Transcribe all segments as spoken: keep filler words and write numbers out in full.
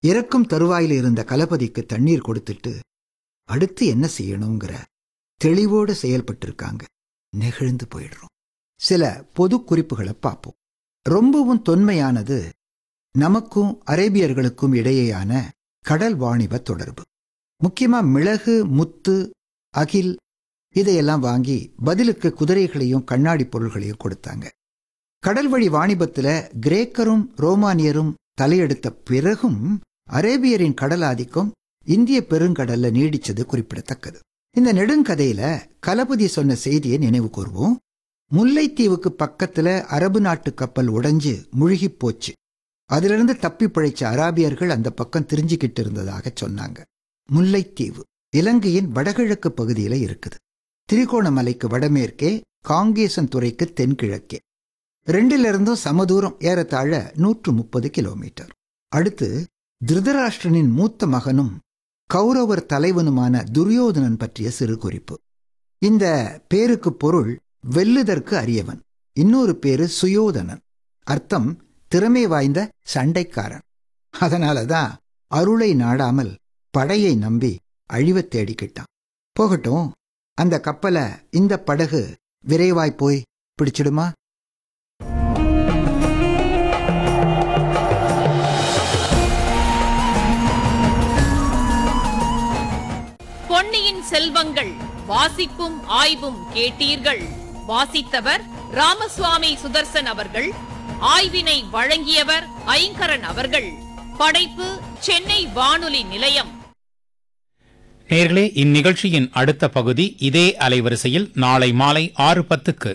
இறக்கும் தருவாயில் இருந்த கலபதிக்கு தண்ணீர் கொடுத்துட்டு அடுத்து என்ன செய்யணுங்கிற தெளிவோடு செயல்பட்டிருக்காங்க. நெகிழ்ந்து போயிடுறோம். சில பொது குறிப்புகளை பார்ப்போம். ரொம்பவும் தொன்மையானது நமக்கும் அரேபியர்களுக்கும் இடையேயான கடல் வாணிப தொடர்பு. முக்கியமா மிளகு, முத்து, அகில் இதையெல்லாம் வாங்கி பதிலுக்கு குதிரைகளையும் கண்ணாடி பொருள்களையும் கொடுத்தாங்க. கடல் வழி வாணிபத்துல கிரேக்கரும் ரோமானியரும் தலையெடுத்த பிறகும் அரேபியரின் கடல் ஆதிக்கம் இந்திய பெருங்கடல்ல நீடிச்சது குறிப்பிடத்தக்கது. இந்த நெடுங்கதையில கலபதி சொன்ன செய்தியை நினைவு கூர்வோம். முல்லைத்தீவுக்கு பக்கத்துல அரபு நாட்டு கப்பல் உடைஞ்சு முழுகி போச்சு. அதிலிருந்து தப்பி பிழைச்ச அராபியர்கள் அந்த பக்கம் திரிஞ்சுக்கிட்டு இருந்ததாக சொன்னாங்க. முல்லைத்தீவு இலங்கையின் வடகிழக்கு பகுதியில இருக்குது. திரிகோணமலைக்கு வடமேற்கே, காங்கேசன் துறைக்கு தென்கிழக்கே. ரெண்டில இருந்தும் சமதூரம், ஏறத்தாழ நூற்று முப்பது கிலோமீட்டர். அடுத்து திருதராஷ்டிரனின் மூத்த மகனும் கௌரவர் தலைவனுமான துரியோதனன் பற்றிய சிறு குறிப்பு. இந்த பேருக்கு பொருள் வெல்லுதற்கு அரியவன். இன்னொரு பேரு சுயோதனன். அர்த்தம் திறமை வாய்ந்த சண்டைக்காரன். அதனாலதான் அருளை நாடாமல் படையை நம்பி அழிவை தேடிக்கிட்டான். போகட்டும், அந்த கப்பலை இந்த படகு விரைவாய் போய் பிடிச்சிடுமா? பொன்னியின் செல்வங்கள் வாசிப்பும் ஆய்வும் கேட்டீர்கள். வாசித்தவர் ராமசுவாமி சுதர்சன் அவர்கள். ஆய்வினை வழங்கியவர் ஐங்கரன் அவர்கள். படைப்பு சென்னை வானொலி நிலையம். நேயர்களே, இந்நிகழ்ச்சியின் அடுத்த பகுதி இதே அலைவரிசையில் நாளை மாலை ஆறு பத்துக்கு.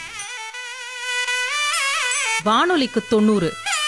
வானொலிக்கு தொண்ணூறு.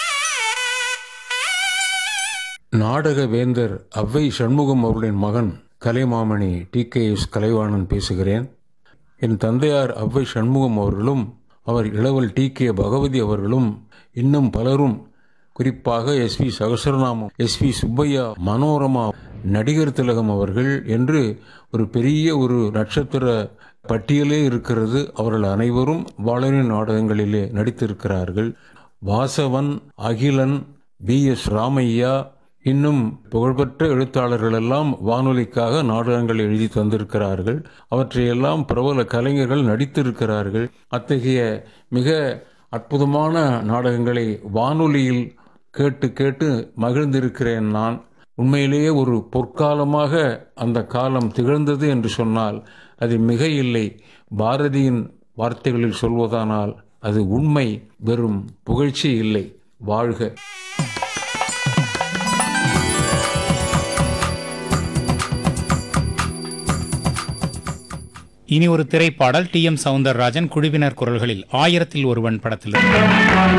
நாடக வேந்தர் அவ்வை சண்முகம் அவர்களின் மகன் Kalaimamani D K S Kalaivanan பேசுகிறேன். என் தந்தையார் அவ்வை சண்முகம் அவர்களும் அவர் இளவல் டி கே பகவதி அவர்களும் இன்னும் பலரும், குறிப்பாக S we Sahasranamam, S we Subbaiah, Manorama, நடிகர் திலகம் அவர்கள் என்று ஒரு பெரிய ஒரு நட்சத்திர பட்டியலே இருக்கிறது. அவர்கள் அனைவரும் வாழறிஞர் நாடகங்களிலே நடித்திருக்கிறார்கள். வாசவன், அகிலன், பி எஸ் ராமையா, இன்னும் புகழ்பெற்ற எழுத்தாளர்கள் எல்லாம் வானொலிக்காக நாடகங்கள் எழுதி தந்திருக்கிறார்கள். அவற்றையெல்லாம் பிரபல கலைஞர்கள் நடித்திருக்கிறார்கள். அத்தகைய மிக அற்புதமான நாடகங்களை வானொலியில் கேட்டு கேட்டு மகிழ்ந்திருக்கிறேன் நான். உண்மையிலேயே ஒரு பொற்காலமாக அந்த காலம் திகழ்ந்தது என்று சொன்னால் அது மிக இல்லை. பாரதியின் வார்த்தைகளில் சொல்வதானால் அது உண்மை, வெறும் புகழ்ச்சி இல்லை. வாழ்க. இனி ஒரு திரைப்பாடல். டி எம் சவுந்தரராஜன் குழுவினர் குரல்களில் ஆயிரத்தில் ஒருவன் படத்தில்